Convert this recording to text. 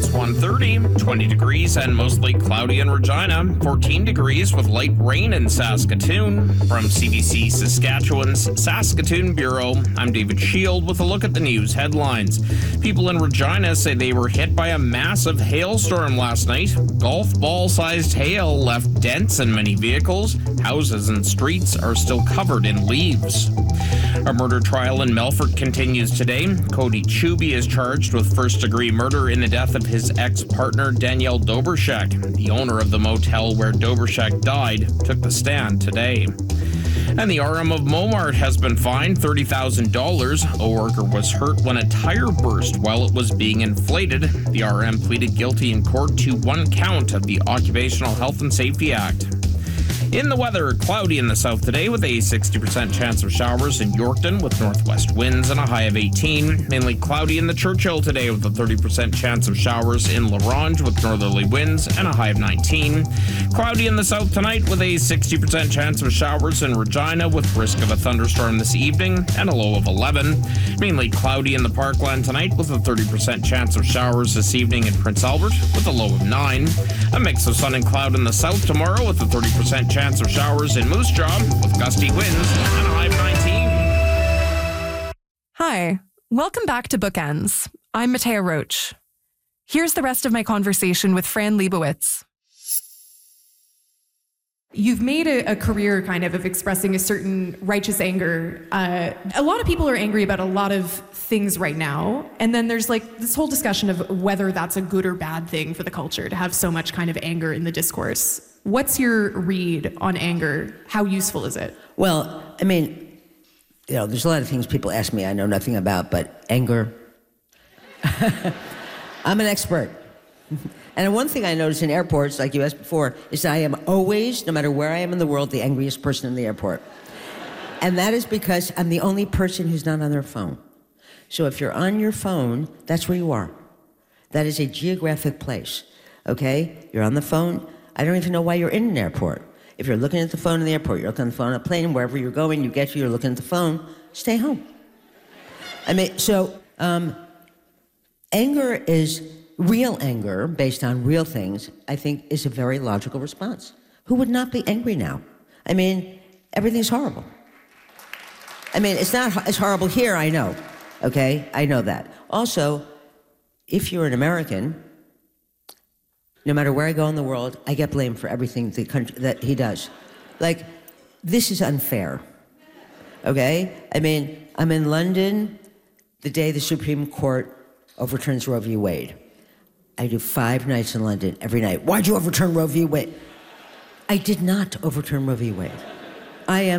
1:30, 20 degrees and mostly cloudy in Regina, 14 degrees with light rain in Saskatoon. From CBC Saskatchewan's Saskatoon Bureau, I'm David Shield with a look at the news headlines. People in Regina say they were hit by a massive hailstorm last night. Golf ball-sized hail left dents in many vehicles. Houses and streets are still covered in leaves. A murder trial in Melfort continues today. Cody Chuby is charged with first-degree murder in the death of his ex-partner Danielle Dobrschek. The owner of the motel where Dobrschek died took the stand today. And the RM of Momart has been fined $30,000. A worker was hurt when a tire burst while it was being inflated. The RM pleaded guilty in court to one count of the Occupational Health and Safety Act. In the weather, cloudy in the south today with a 60% chance of showers in Yorkton with northwest winds and a high of 18. Mainly cloudy in the Churchill today with a 30% chance of showers in La Ronge with northerly winds and a high of 19. Cloudy in the south tonight with a 60% chance of showers in Regina with risk of a thunderstorm this evening and a low of 11. Mainly cloudy in the Parkland tonight with a 30% chance of showers this evening in Prince Albert with a low of 9. A mix of sun and cloud in the south tomorrow with a 30% chance of showers in Moose Jaw with gusty winds and a high of 19. Hi, welcome back to Bookends. I'm Matea Roach. Here's the rest of my conversation with Fran Lebowitz. You've made a career kind of expressing a certain righteous anger. A lot of people are angry about a lot of things right now. And then there's like this whole discussion of whether that's a good or bad thing for the culture to have so much kind of anger in the discourse. What's your read on anger? How useful is it? Well, I mean, there's a lot of things people ask me I know nothing about, but anger, I'm an expert. And one thing I notice in airports, like you asked before, is that I am always, no matter where I am in the world, the angriest person in the airport. And that is because I'm the only person who's not on their phone. So if you're on your phone, that's where you are. That is a geographic place, okay? You're on the phone. I don't even know why you're in an airport. If you're looking at the phone in the airport, you're looking at the phone on a plane, wherever you're going, you get to, you're looking at the phone, stay home. I mean, so anger is... Real anger, based on real things, I think is a very logical response. Who would not be angry now? I mean, everything's horrible. I mean, it's not as horrible here, I know, okay? I know that. Also, if you're an American, no matter where I go in the world, I get blamed for everything the country, that he does. Like, this is unfair, okay? I mean, I'm in London the day the Supreme Court overturns Roe v. Wade. I do 5 nights in London every night. Why'd you overturn Roe v. Wade? I did not overturn Roe v. Wade. I am